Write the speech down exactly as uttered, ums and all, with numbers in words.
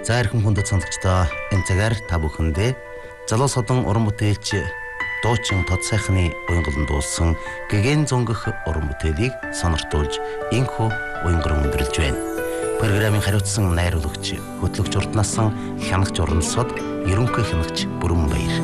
За эрхэм хүндэт сонсогчдоо энэ цагаар та бүхэндээ залуу содон уран бүтээлч дуучин тод сайхны уянгалан дуулсан гэгэн зөнгөх уран бүтээлийг сониртуулж инхүү уянган өндөрлж байна. Программын хариуцсан найруулагч хөтлөгч урд насан хянагч уран сод ерөнхий хянагч Бүрэн Баяр.